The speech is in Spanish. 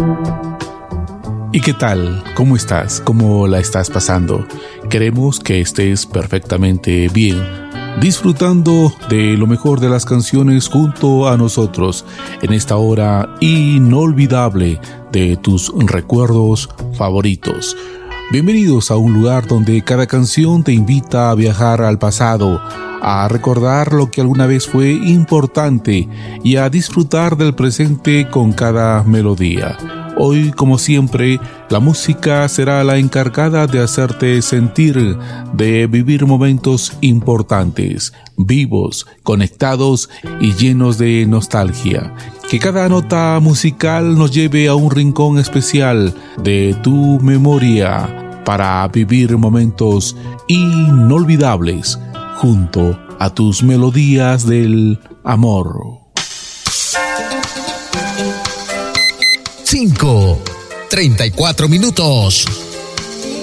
¿Y qué tal? ¿Cómo estás? ¿Cómo la estás pasando? Queremos que estés perfectamente bien, disfrutando de lo mejor de las canciones junto a nosotros en esta hora inolvidable de tus recuerdos favoritos. Bienvenidos a un lugar donde cada canción te invita a viajar al pasado, a recordar lo que alguna vez fue importante y a disfrutar del presente con cada melodía. Hoy, como siempre, la música será la encargada de hacerte sentir, de vivir momentos importantes, vivos, conectados y llenos de nostalgia. Que cada nota musical nos lleve a un rincón especial de tu memoria para vivir momentos inolvidables junto a tus melodías del amor. 5:34.